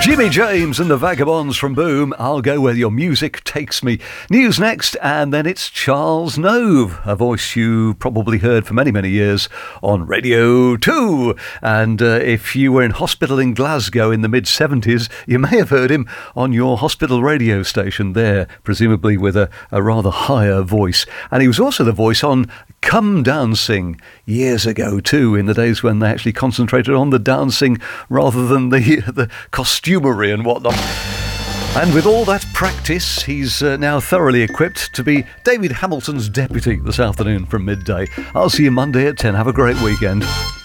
Jimmy James and the Vagabonds from Boom. I'll go where your music takes me. News next, and then it's Charles Nove, a voice you probably heard for many, many years on Radio 2. And if you were in hospital in Glasgow in the mid-70s, you may have heard him on your hospital radio station there, presumably with a rather higher voice. And he was also the voice on Come Dancing years ago too, in the days when they actually concentrated on the dancing rather than the costumery and whatnot. And with all that practice, he's now thoroughly equipped to be David Hamilton's deputy this afternoon from midday. I'll see you Monday at 10. Have a great weekend.